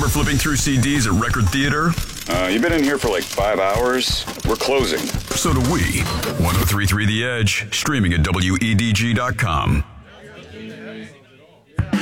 flipping through CDs at Record Theater? You've been in here for like 5 hours. We're closing. So do we. 103.3 The Edge, streaming at WEDG.com.